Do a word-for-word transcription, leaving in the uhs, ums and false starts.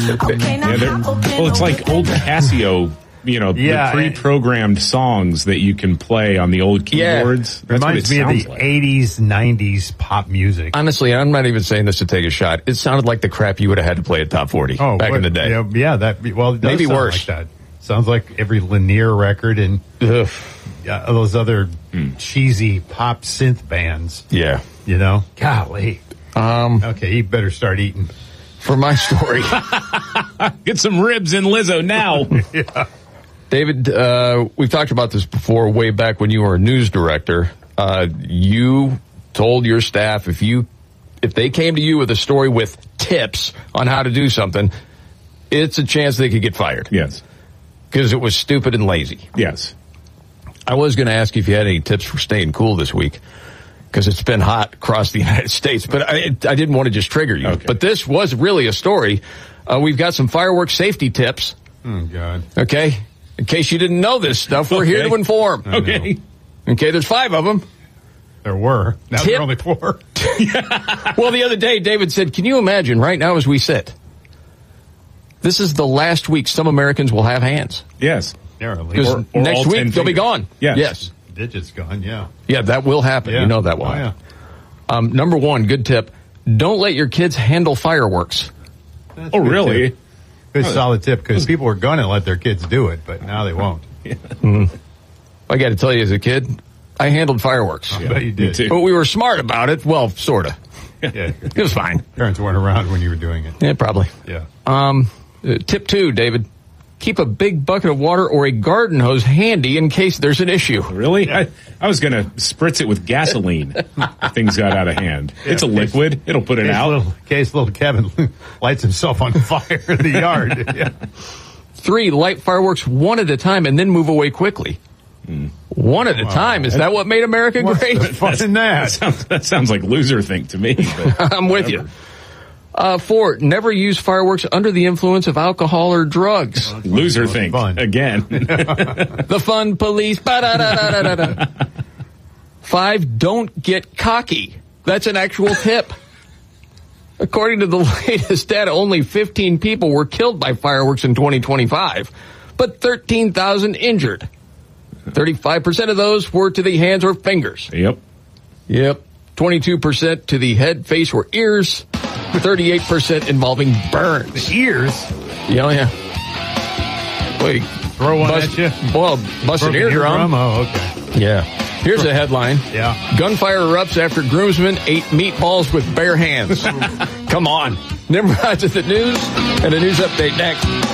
Yeah, they're- well, it's like old Casio, you know, Yeah, the pre-programmed songs that you can play on the old Yeah. keyboards. That's what Reminds it me of sounds the like. eighties, nineties pop music. Honestly, I'm not even saying this to take a shot. It sounded like the crap you would have had to play at Top forty Oh, back what- in the day. Yeah, yeah that well, it does Maybe sound worse. Like that. Sounds like every Lanier record and Ugh. yeah, those other cheesy pop synth bands. Yeah. You know, golly. Um, Okay, you better start eating. for my story, Get some ribs in Lizzo now. David, uh, we've talked about this before, way back when you were a news director. Uh, you told your staff if you, if they came to you with a story with tips on how to do something, it's a chance they could get fired Yes. because it was stupid and lazy. Yes. I was going to ask you if you had any tips for staying cool this week because it's been hot across the United States, but I, I didn't want to just trigger you. Okay. But this was really a story. Uh, we've got some fireworks safety tips. Oh God. Okay. In case you didn't know this stuff, we're here Okay. to inform. Okay. Okay, there's five of them. There were. Now Tip- there are only four. Well, the other day, David said, can you imagine right now as we sit? This is the last week some Americans will have hands. Yes. Yeah, at least Because Or- or next all week ten they'll be fingers. gone. Yes. Yes. digits gone. Yeah. Yeah, that will happen. Yeah. You know that will. Oh, yeah. Um, number one, good tip. Don't let your kids handle fireworks. That's Oh, a good really? tip. Good solid tip because people were going to let their kids do it, but now they won't. I got to tell you, as a kid, I handled fireworks. I bet you Me did. too. But we were smart about it. Well, sort of. Yeah. It was fine. Parents weren't around when you were doing it. Yeah, probably. Yeah. Um, uh, tip two, David. Keep a big bucket of water or a garden hose handy in case there's an issue. Really? I, I was going to spritz it with gasoline if things got out of hand. It's a liquid. It'll put it Case out. little, case little Kevin lights himself on fire in the yard. Yeah. Three, light fireworks one at a time and then move away quickly. One at a time. Is that what made America What's great? the fun in That that? sounds, that sounds like loser think to me. But I'm with you. Uh, four, never use fireworks under the influence of alcohol or drugs. loser think fun. again. The fun police. Ba-da-da-da-da-da. Five, don't get cocky. That's an actual tip. According to the latest data, only fifteen people were killed by fireworks in twenty twenty-five, but thirteen thousand injured. thirty-five percent of those were to the hands or fingers. Yep. Yep. twenty-two percent to the head, face, or ears. thirty-eight percent involving burns. Ears. Yeah, yeah. Wait. Throw one Bust, at you. well, bust an Broken eardrum. Oh, okay. Yeah. Here's a headline. Yeah. Gunfire erupts after groomsmen ate meatballs with bare hands. Come on. Nimrod's at the news and a news update next.